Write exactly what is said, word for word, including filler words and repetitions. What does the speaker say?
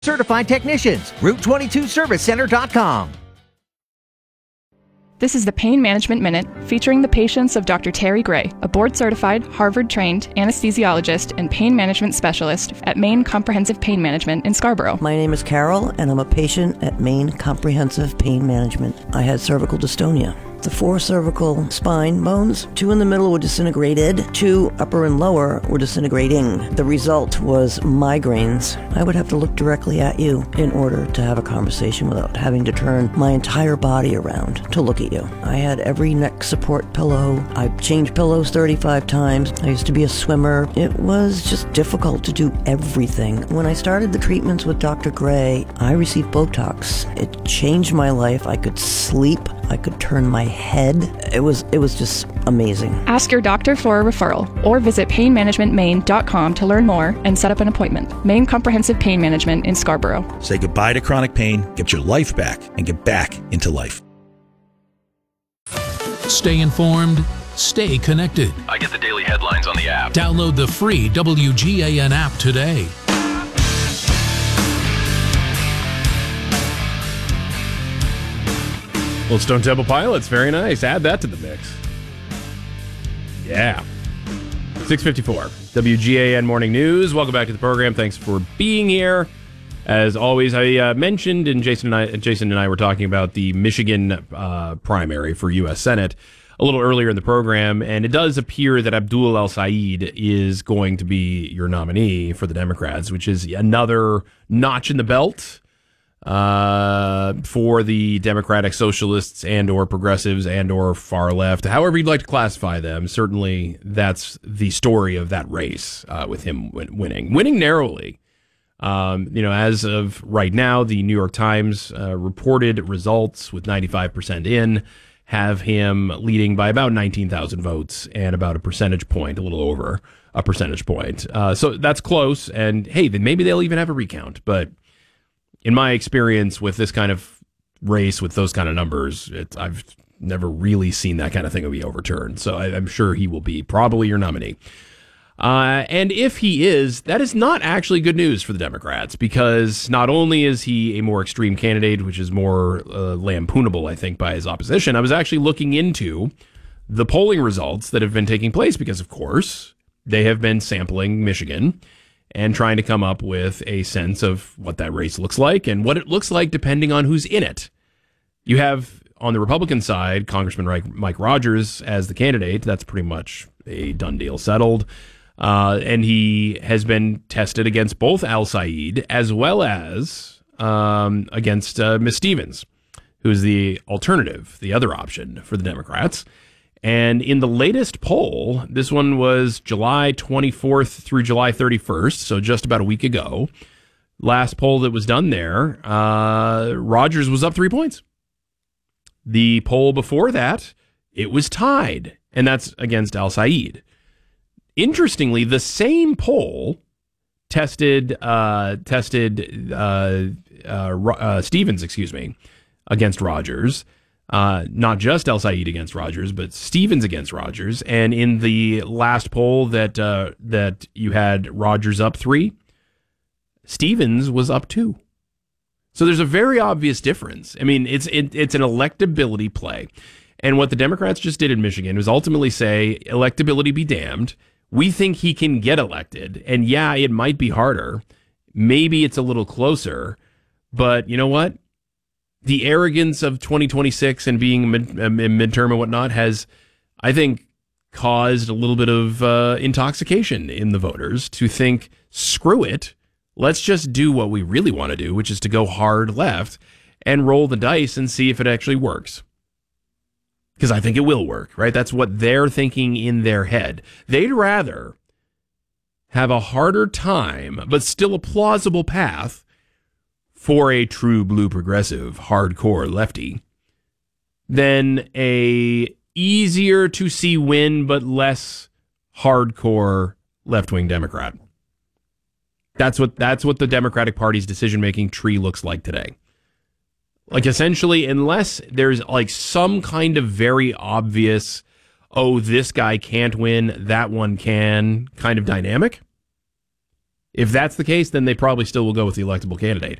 Certified technicians. Route twenty-two service center dot com. This is the Pain Management Minute, featuring the patients of Doctor Terry Gray, a board-certified, Harvard-trained anesthesiologist and pain management specialist at Maine Comprehensive Pain Management in Scarborough. My name is Carol, and I'm a patient at Maine Comprehensive Pain Management. I had cervical dystonia. The four cervical spine bones, two in the middle were disintegrated, two upper and lower were disintegrating. The result was migraines. I would have to look directly at you in order to have a conversation without having to turn my entire body around to look at you. I had every neck support pillow. I changed pillows thirty-five times. I used to be a swimmer. It was just difficult to do everything. When I started the treatments with Doctor Gray, I received Botox. It changed my life. I could sleep. I could turn my head. It was it was just amazing. Ask your doctor for a referral or visit pain management maine dot com to learn more and set up an appointment. Maine Comprehensive Pain Management in Scarborough. Say goodbye to chronic pain, get your life back, and get back into life. Stay informed, stay connected. I get the daily headlines on the app. Download the free W G A N app today. Well, Stone Temple Pilots, very nice. Add that to the mix. Yeah. six fifty-four, W G A N Morning News. Welcome back to the program. Thanks for being here. As always, I uh, mentioned, and Jason and I, Jason and I were talking about the Michigan uh, primary for U S Senate a little earlier in the program, and it does appear that Abdul El-Sayed is going to be your nominee for the Democrats, which is another notch in the belt uh, for the Democratic Socialists and or progressives and or far left, however you'd like to classify them. Certainly, that's the story of that race uh, with him win- winning, winning narrowly. Um, you know, as of right now, the New York Times uh, reported results with ninety-five percent in have him leading by about nineteen thousand votes and about a percentage point, a little over a percentage point. Uh, so that's close. And hey, then maybe they'll even have a recount. But in my experience with this kind of race, with those kind of numbers, it's, I've never really seen that kind of thing be overturned. So I, I'm sure he will be probably your nominee. Uh, and if he is, that is not actually good news for the Democrats, because not only is he a more extreme candidate, which is more uh, lampoonable, I think, by his opposition. I was actually looking into the polling results that have been taking place because, of course, they have been sampling Michigan and trying to come up with a sense of what that race looks like and what it looks like depending on who's in it. You have, on the Republican side, Congressman Mike Rogers as the candidate. That's pretty much a done deal, settled. Uh, and he has been tested against both El-Sayed as well as um, against uh, Miz Stevens, who's the alternative, the other option for the Democrats. And in the latest poll, this one was July twenty-fourth through July thirty-first, so just about a week ago. Last poll that was done there, uh, Rogers was up three points. The poll before that, it was tied, and that's against El-Sayed. Interestingly, the same poll tested uh, tested uh, uh, uh, Stevens, excuse me, against Rogers. Uh, not just El-Sayed against Rogers, but Stevens against Rogers. And in the last poll that uh, that you had Rogers up three, Stevens was up two. So there's a very obvious difference. I mean, it's it, it's an electability play. And what the Democrats just did in Michigan was ultimately say, electability be damned. We think he can get elected. And yeah, it might be harder. Maybe it's a little closer. But you know what? The arrogance of twenty twenty-six and being mid, uh, midterm and whatnot has, I think, caused a little bit of uh, intoxication in the voters to think, screw it. Let's just do what we really want to do, which is to go hard left and roll the dice and see if it actually works. Because I think it will work, right? That's what they're thinking in their head. They'd rather have a harder time, but still a plausible path for a true blue progressive, hardcore lefty, than a easier to see win, but less hardcore left-wing Democrat. That's what that's what the Democratic Party's decision-making tree looks like today. Like, essentially, unless there's like some kind of very obvious, oh, this guy can't win, that one can kind of dynamic, If that's the case, then they probably still will go with the electable candidate.